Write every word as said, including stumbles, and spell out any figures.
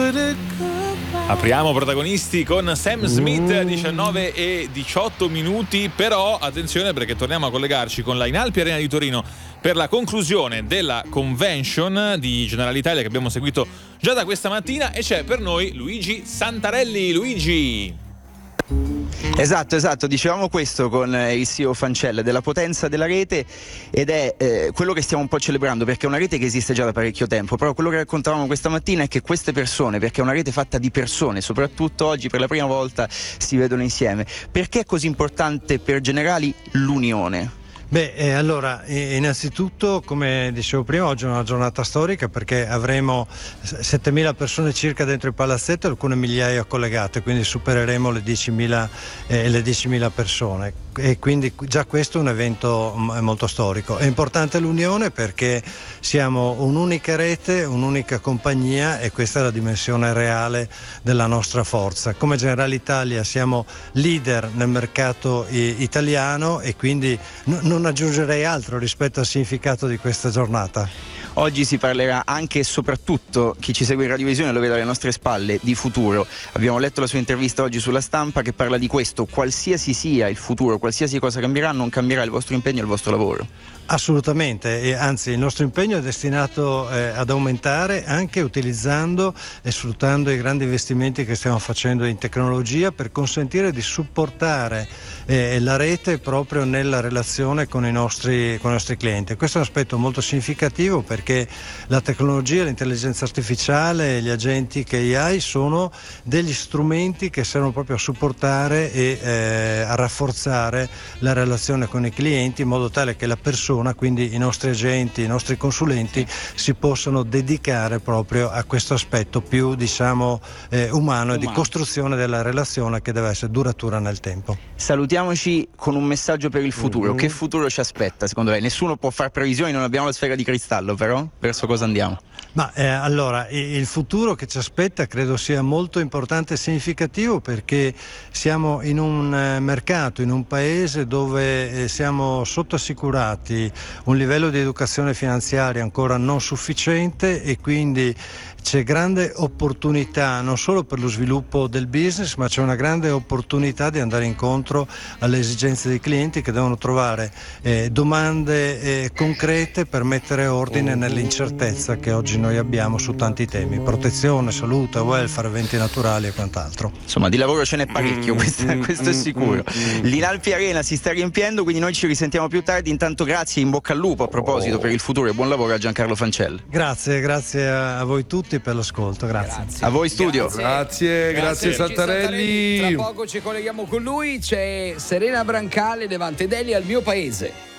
Apriamo protagonisti con Sam Smith, diciannove e diciotto minuti, però attenzione perché torniamo a collegarci con la Inalpi Arena di Torino per la conclusione della convention di Generalitalia che abbiamo seguito già da questa mattina, e c'è per noi Luigi Santarelli. Luigi! Esatto, esatto, dicevamo questo con il C E O Fancella, della potenza della rete, ed è eh, quello che stiamo un po' celebrando, perché è una rete che esiste già da parecchio tempo, però quello che raccontavamo questa mattina è che queste persone, perché è una rete fatta di persone, soprattutto oggi per la prima volta si vedono insieme. Perché è così importante per Generali l'unione? Beh, eh, allora, innanzitutto, come dicevo prima, oggi è una giornata storica perché avremo settemila persone circa dentro il palazzetto e alcune migliaia collegate, quindi supereremo le diecimila, eh, le diecimila persone, e quindi già questo è un evento molto storico. È importante l'unione perché siamo un'unica rete, un'unica compagnia, e questa è la dimensione reale della nostra forza. Come Generalitalia siamo leader nel mercato i- italiano e quindi n- non aggiungerei altro rispetto al significato di questa giornata. Oggi si parlerà anche e soprattutto, chi ci segue in radiovisione lo vede alle nostre spalle, di futuro. Abbiamo letto la sua intervista oggi sulla Stampa che parla di questo: qualsiasi sia il futuro, qualsiasi cosa cambierà, non cambierà il vostro impegno e il vostro lavoro. Assolutamente, e anzi il nostro impegno è destinato eh, ad aumentare anche utilizzando e sfruttando i grandi investimenti che stiamo facendo in tecnologia per consentire di supportare eh, la rete proprio nella relazione con i nostri, con i nostri clienti. Questo è un aspetto molto significativo perché la tecnologia, l'intelligenza artificiale, gli agenti che A I sono degli strumenti che servono proprio a supportare e eh, a rafforzare la relazione con i clienti in modo tale che la persona, quindi i nostri agenti, i nostri consulenti, si possono dedicare proprio a questo aspetto più, diciamo, eh, umano e di costruzione della relazione che deve essere duratura nel tempo. Salutiamoci con un messaggio per il futuro. Mm-hmm. Che futuro ci aspetta secondo lei? Nessuno può fare previsioni, non abbiamo la sfera di cristallo, però verso cosa andiamo? Ma eh, allora, il futuro che ci aspetta credo sia molto importante e significativo perché siamo in un eh, mercato, in un paese dove eh, siamo sottoassicurati un livello di educazione finanziaria ancora non sufficiente, e quindi c'è grande opportunità non solo per lo sviluppo del business, ma c'è una grande opportunità di andare incontro alle esigenze dei clienti che devono trovare eh, domande eh, concrete per mettere ordine nell'incertezza che oggi noi abbiamo su tanti temi: protezione, salute, welfare, eventi naturali e quant'altro. Insomma, di lavoro ce n'è parecchio, questo, questo è sicuro. L'Inalpi Arena si sta riempiendo, quindi noi ci risentiamo più tardi. Intanto grazie, in bocca al lupo a proposito per il futuro, e buon lavoro a Giancarlo Fancella. Grazie, grazie a voi tutti per l'ascolto, grazie. grazie. A voi studio. Grazie, grazie, grazie, grazie Santarelli. Tra poco ci colleghiamo con lui, c'è Serena Brancale, Levante Deli al mio paese.